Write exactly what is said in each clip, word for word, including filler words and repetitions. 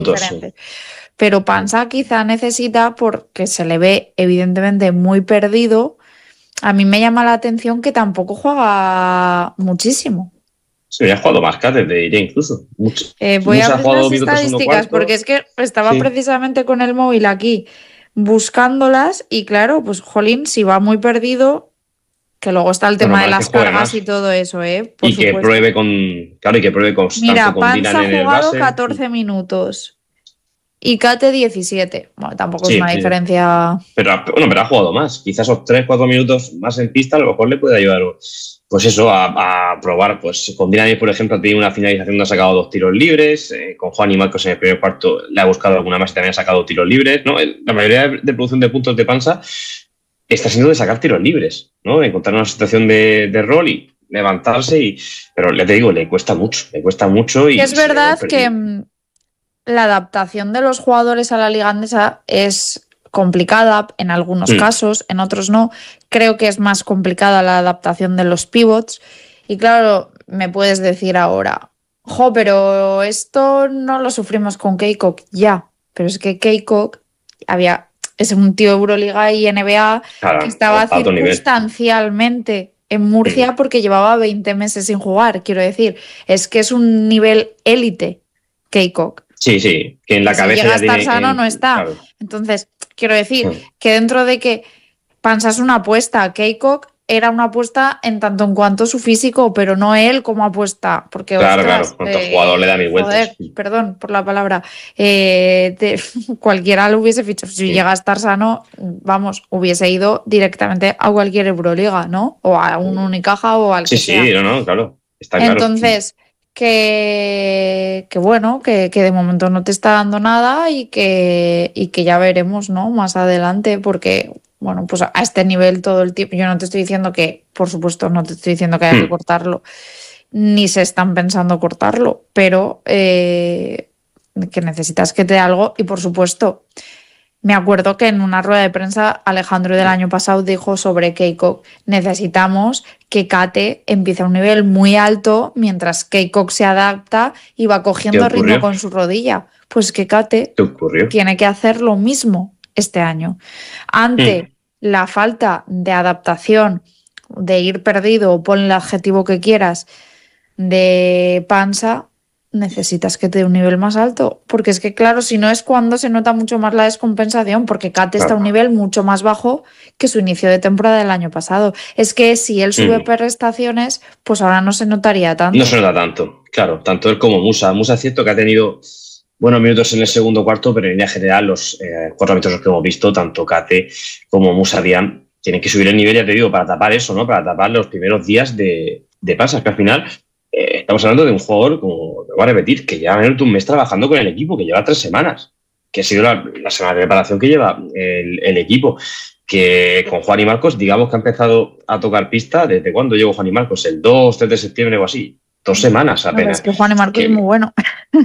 diferentes. Pero Pansa quizá necesita, porque se le ve evidentemente muy perdido, a mí me llama la atención que tampoco juega muchísimo. Sí, ha jugado más Kate, te diré incluso. Mucho. Eh, voy Musa a ha ver jugado las minutos segundo estadísticas, cuarto. porque es que estaba Sí. precisamente con el móvil aquí buscándolas y claro, pues jolín, si va muy perdido, que luego está el Bueno, tema de para que las juegue cargas más. y todo eso, ¿eh? Por Y que supuesto. pruebe con. Claro, y que pruebe con, tanto Mira, con Dylan Pansa ha en el jugado base. catorce minutos y Kate diecisiete. Bueno, tampoco es Sí, una sí. diferencia. Pero, ha- bueno, pero ha jugado más. Quizás esos tres cuatro minutos más en pista a lo mejor le puede ayudar, pues eso, a, a probar. Pues con Dylan, por ejemplo, ha tenido una finalización donde ha sacado dos tiros libres. Eh, con Juan y Marcos en el primer cuarto le ha buscado alguna más y también ha sacado tiros libres, ¿no? El- la mayoría de, de producción de puntos de Pansa está siendo de sacar tiros libres, ¿no? De encontrar una situación de, de rol y levantarse. Y, pero le te digo, le cuesta mucho, le cuesta mucho y, Y es y se le ve verdad que perdido. mm, la adaptación de los jugadores a la liga andesa es complicada en algunos Mm. casos, en otros no. Creo que es más complicada la adaptación de los pivots. Y claro, me puedes decir ahora, jo, pero esto no lo sufrimos con Keikok. Ya, pero es que Keikok había, es un tío Euroliga y N B A Claro, que estaba a otro nivel. circunstancialmente en Murcia Mm. porque llevaba veinte meses sin jugar. Quiero decir, es que es un nivel élite, Keikok. Sí, sí, que en la Que si cabeza llega a ya estar tiene. sano, En, no está. claro. Entonces, quiero decir Mm. que dentro de que Pansa es una apuesta, Keikok era una apuesta en tanto en cuanto su físico, pero no él como apuesta. Porque, Claro, ostras, claro, cuánto eh, jugador le da mil joder, vueltas. perdón por la palabra, eh, te- cualquiera lo hubiese fichado. Si Mm. llega a estar sano, vamos, hubiese ido directamente a cualquier Euroliga, ¿no? O a un Unicaja o al Sí, que sea. sí, no, no, claro, está claro. Entonces, que, que bueno, que, que de momento no te está dando nada y que, y que ya veremos, ¿no? Más adelante, porque, bueno, pues a este nivel todo el tiempo, yo no te estoy diciendo que, por supuesto, no te estoy diciendo que haya que Mm. cortarlo, ni se están pensando cortarlo, pero eh, que necesitas que te dé algo y, por supuesto, me acuerdo que en una rueda de prensa Alejandro del año pasado dijo sobre Keikok, necesitamos que Kate empiece a un nivel muy alto mientras Keikok se adapta y va cogiendo ritmo ocurrió? con su rodilla. Pues que Kate ¿Qué ocurrió? tiene que hacer lo mismo este año. Ante Mm. la falta de adaptación, de ir perdido, o pon el adjetivo que quieras, de Pansa, necesitas que te dé un nivel más alto. Porque es que, claro, si no es cuando se nota mucho más la descompensación, porque Kate está a un Claro. nivel mucho más bajo que su inicio de temporada del año pasado. Es que si él sube Mm. prestaciones, pues ahora no se notaría tanto. No se nota tanto, claro, tanto él como Musa. Musa es cierto que ha tenido buenos minutos en el segundo cuarto, pero en línea general los eh, cuatro minutos que hemos visto, tanto Kate como Musa Dian tienen que subir el nivel, ya te digo, para tapar eso, ¿no? Para tapar los primeros días de, de pasas, que al final eh, estamos hablando de un jugador, como te voy a repetir, que lleva menos de un mes trabajando con el equipo, que lleva tres semanas, que ha sido la, la semana de preparación que lleva el, el equipo. Que con Juan y Marcos, digamos que ha empezado a tocar pista. ¿Desde cuándo llegó Juan y Marcos? ¿El dos, tres de septiembre o así? Dos semanas No, apenas. es que Juan y Marcos Que, es muy bueno.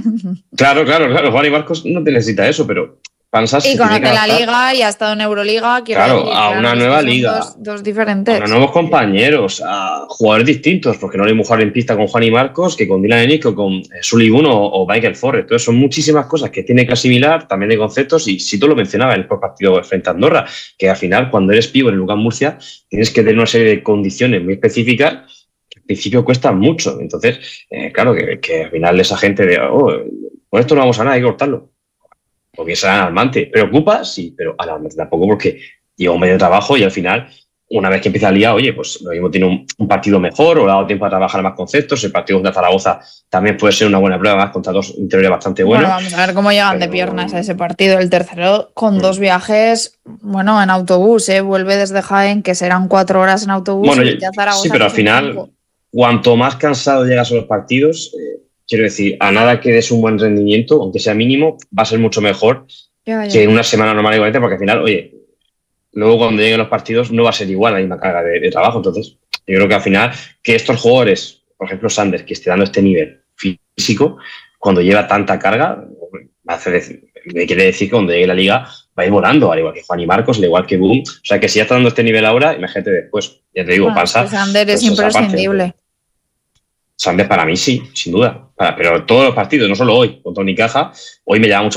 claro, claro, claro. Juan y Marcos no te necesita eso, pero Pansa Y se tiene conoce que la adaptar, liga y ha estado en Euroliga, quiero claro, decir, a claro una que es que nueva son liga, dos, dos a unos diferentes. nuevos compañeros, a jugadores distintos, porque no le mismo jugar en pista con Juan y Marcos que con Dylan Ennis, con eh, Sully Boone o, o Michael Forrest. Entonces son muchísimas cosas que tiene que asimilar, también de conceptos, y si tú lo mencionabas en el partido frente a Andorra, que al final cuando eres pivo en el Lucas Murcia tienes que tener una serie de condiciones muy específicas que al principio cuestan mucho. Entonces, eh, claro, que, que al final esa gente de, oh, con esto no vamos a nada, hay que cortarlo. Porque es alarmante. ¿Preocupa? Sí, pero alarmante tampoco, porque lleva un medio de trabajo y al final, una vez que empieza el día, oye, pues lo mismo tiene un, un partido mejor o le ha dado tiempo a trabajar más conceptos. El partido contra Zaragoza también puede ser una buena prueba, más contra dos interiores bastante buenos. Bueno, vamos a ver cómo llegan de pero... piernas a ese partido. El tercero con Mm. dos viajes, bueno, en autobús, ¿eh? Vuelve desde Jaén, que serán cuatro horas en autobús, Bueno, y vete a Zaragoza, sí, pero que al son final, cinco. cuanto más cansado llegas a los partidos, eh, quiero decir, a nada que des un buen rendimiento, aunque sea mínimo, va a ser mucho mejor Ya, ya. que en una semana normal igualmente, porque al final, oye, luego cuando lleguen los partidos no va a ser igual la misma carga de, de trabajo. Entonces, yo creo que al final, que estos jugadores, por ejemplo, Sanders, que esté dando este nivel físico, cuando lleva tanta carga, me, hace decir, me quiere decir que cuando llegue la liga va a ir volando, al igual que Juan y Marcos, al igual que Boom. O sea, que si ya está dando este nivel ahora, imagínate después, ya te digo, Bueno, es pasa. que Sander es Pues esa parte, imprescindible. Sanders para mí sí, sin duda. Para, pero todos los partidos, no solo hoy, contra Unicaja, hoy me llama mucho